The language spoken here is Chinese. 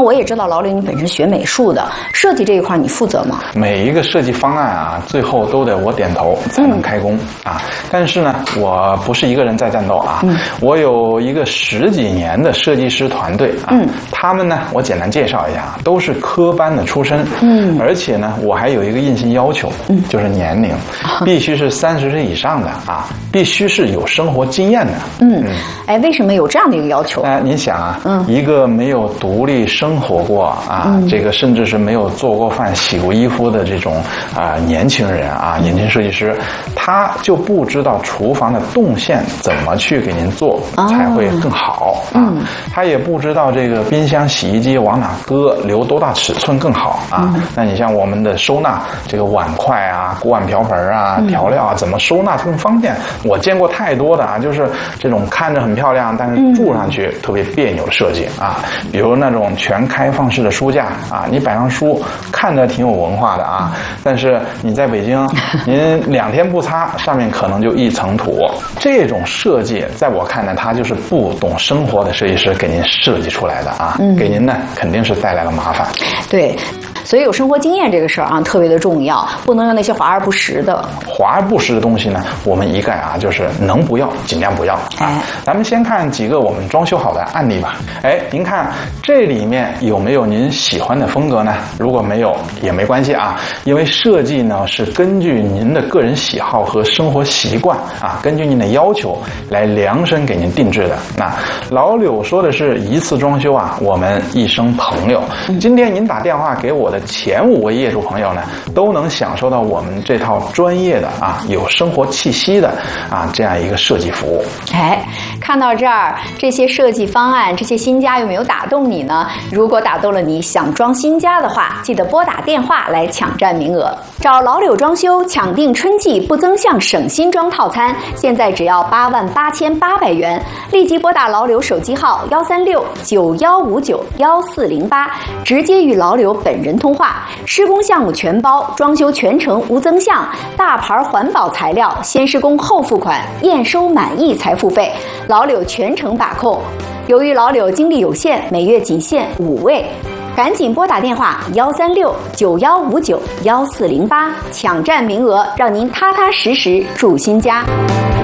我也知道老柳你本身学美术的，设计这一块你负责吗？ 每一个设计方案啊，最后都得我点头才能开工啊。但是呢，我不是一个人在战斗啊，我有一个10几年的设计师团队啊，他们呢，我简单介绍一下，都是科班的出身，而且呢，我还有一个硬性要求，就是年龄必须是30岁以上的啊，必须是有生活经验的。 哎，为什么有这样的一个要求？ 你想啊，一个没有独立生活过啊，这个甚至是没有做过饭、洗过衣服的这种年轻人啊，年轻设计师，他就不知道厨房的动线怎么去给您做才会更好啊，他也不知道这个冰箱、洗衣机往哪搁，留多大尺寸更好啊。那你像我们的收纳，这个碗筷啊、锅碗瓢盆啊、调料啊，怎么收纳更方便？我见过太多的啊，就是这种看着很漂亮，但是住上去特别别扭的设计啊，比如那种全开放式的书架啊，你摆上书看着挺有文化的啊，但是你在北京，您2天不擦，上面可能就一层土。这种设计在我看来，它就是不懂生活的设计师给您设计出来的啊，给您呢肯定是带来了麻烦。 对。所以有生活经验这个事儿啊，特别的重要，不能用那些华而不实的。 华而不实的东西呢，我们一概啊，就是能不要尽量不要啊。咱们先看几个我们装修好的案例吧。您看这里面有没有您喜欢的风格呢？如果没有也没关系啊，因为设计呢是根据您的个人喜好和生活习惯啊，根据您的要求来量身给您定制的。那老柳说的是一次装修啊，我们一生朋友。今天您打电话给我的前5位业主朋友呢，都能享受到我们这套专业的啊，有生活气息的啊这样一个设计服务。 看到这儿，这些设计方案，这些新家有没有打动你呢？如果打动了你，想装新家的话，记得拨打电话来抢占名额。找老柳装修抢定春季不增项省新装套餐，现在只要88800元，立即拨打老柳手机号13691591408，直接与老柳本人通话。施工项目全包，装修全程无增项，大牌环保材料，先施工后付款，验收满意才付费，老柳全程把控。由于老柳精力有限，每月仅限5位，赶紧拨打电话13691591408，抢占名额，让您踏踏实实住新家。